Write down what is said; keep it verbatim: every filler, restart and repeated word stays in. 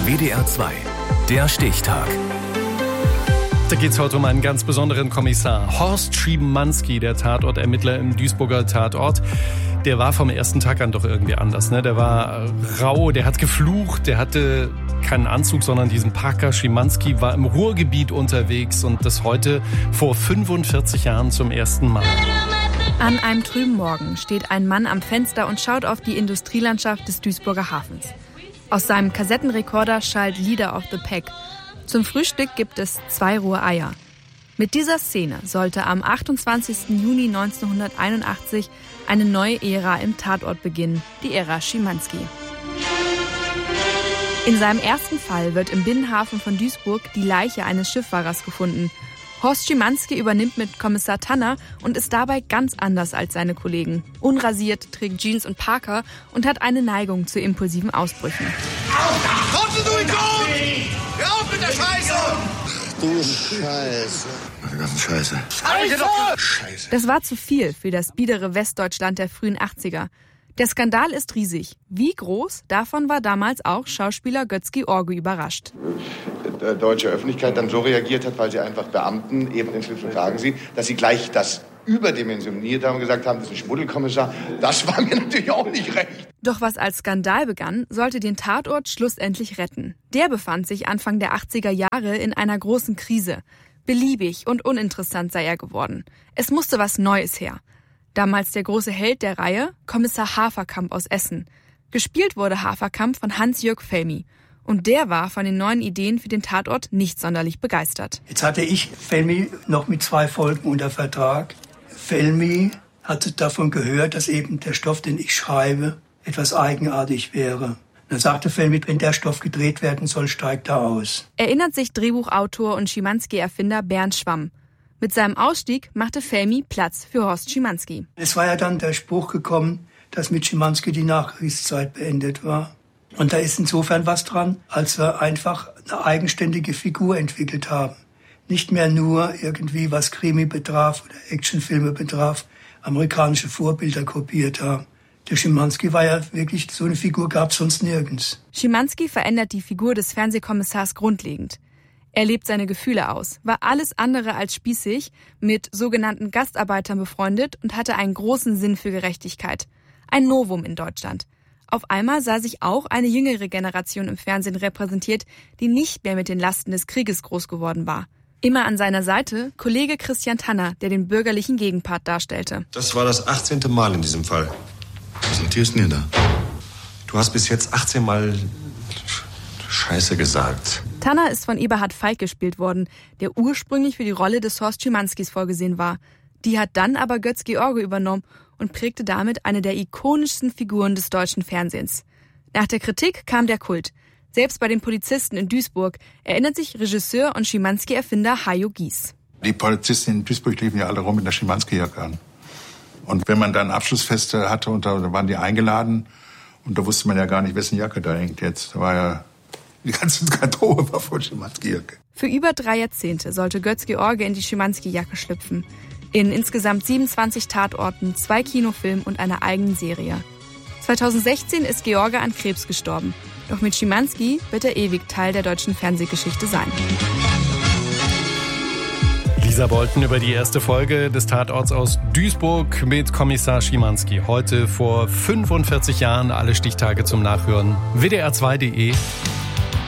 W D R zwei, der Stichtag. Da geht es heute um einen ganz besonderen Kommissar. Horst Schimanski, der Tatortermittler im Duisburger Tatort. Der war vom ersten Tag an doch irgendwie anders. Ne? Der war rau, der hat geflucht, der hatte keinen Anzug, sondern diesen Parker. Schimanski war im Ruhrgebiet unterwegs und das heute vor fünfundvierzig Jahren zum ersten Mal. An einem trüben Morgen steht ein Mann am Fenster und schaut auf die Industrielandschaft des Duisburger Hafens. Aus seinem Kassettenrekorder schallt Leader of the Pack. Zum Frühstück gibt es zwei rohe Eier. Mit dieser Szene sollte am achtundzwanzigsten Juni neunzehnhunderteinundachtzig eine neue Ära im Tatort beginnen, die Ära Schimanski. In seinem ersten Fall wird im Binnenhafen von Duisburg die Leiche eines Schifffahrers gefunden. Horst Schimanski übernimmt mit Kommissar Tanner und ist dabei ganz anders als seine Kollegen. Unrasiert, trägt Jeans und Parker und hat eine Neigung zu impulsiven Ausbrüchen. Auf da! du Idiot! Hör auf mit der Scheiße! Du Scheiße. Meine ganze Scheiße. Scheiße! Scheiße! Das war zu viel für das biedere Westdeutschland der frühen achtziger. Der Skandal ist riesig. Wie groß? Davon war damals auch Schauspieler Götz-George überrascht. Die deutsche Öffentlichkeit dann so reagiert hat, weil sie einfach Beamten eben in Schlips und Kragen sieht, dass sie gleich das überdimensioniert haben und gesagt haben, das ist ein Schmuddelkommissar. Das war mir natürlich auch nicht recht. Doch was als Skandal begann, sollte den Tatort schlussendlich retten. Der befand sich Anfang der achtziger Jahre in einer großen Krise. Beliebig und uninteressant sei er geworden. Es musste was Neues her. Damals der große Held der Reihe, Kommissar Haferkamp aus Essen. Gespielt wurde Haferkamp von Hans-Jörg Felmy. Und der war von den neuen Ideen für den Tatort nicht sonderlich begeistert. Jetzt hatte ich Felmy noch mit zwei Folgen unter Vertrag. Felmy hatte davon gehört, dass eben der Stoff, den ich schreibe, etwas eigenartig wäre. Dann sagte Felmy, wenn der Stoff gedreht werden soll, steigt er aus. Erinnert sich Drehbuchautor und Schimanski-Erfinder Bernd Schwamm. Mit seinem Ausstieg machte Felmy Platz für Horst Schimanski. Es war ja dann der Spruch gekommen, dass mit Schimanski die Nachkriegszeit beendet war. Und da ist insofern was dran, als wir einfach eine eigenständige Figur entwickelt haben. Nicht mehr nur irgendwie, was Krimi betraf oder Actionfilme betraf, amerikanische Vorbilder kopiert haben. Der Schimanski war ja wirklich, so eine Figur gab es sonst nirgends. Schimanski verändert die Figur des Fernsehkommissars grundlegend. Er lebt seine Gefühle aus, war alles andere als spießig, mit sogenannten Gastarbeitern befreundet und hatte einen großen Sinn für Gerechtigkeit. Ein Novum in Deutschland. Auf einmal sah sich auch eine jüngere Generation im Fernsehen repräsentiert, die nicht mehr mit den Lasten des Krieges groß geworden war. Immer an seiner Seite Kollege Christian Tanner, der den bürgerlichen Gegenpart darstellte. Das war das achtzehnte Mal in diesem Fall. Was notierst du denn da? Du hast bis jetzt achtzehn Mal Scheiße gesagt. Tanner ist von Eberhard Falk gespielt worden, der ursprünglich für die Rolle des Horst Schimanskis vorgesehen war. Die hat dann aber Götz-George übernommen und prägte damit eine der ikonischsten Figuren des deutschen Fernsehens. Nach der Kritik kam der Kult. Selbst bei den Polizisten in Duisburg erinnert sich Regisseur und Schimanski-Erfinder Hajo Gies. Die Polizisten in Duisburg liefen ja alle rum mit der Schimanski-Jacke an. Und wenn man dann Abschlussfeste hatte, und da waren die eingeladen, und da wusste man ja gar nicht, wessen Jacke da hängt jetzt. Da war ja, die ganze Garderobe war voll Schimanski-Jacke. Für über drei Jahrzehnte sollte Götz-George in die Schimanski-Jacke schlüpfen. In insgesamt siebenundzwanzig Tatorten, zwei Kinofilmen und einer eigenen Serie. zweitausendsechzehn ist George an Krebs gestorben. Doch mit Schimanski wird er ewig Teil der deutschen Fernsehgeschichte sein. Lisa Bolten über die erste Folge des Tatorts aus Duisburg mit Kommissar Schimanski. Heute vor fünfundvierzig Jahren, alle Stichtage zum Nachhören. W D R zwei punkt de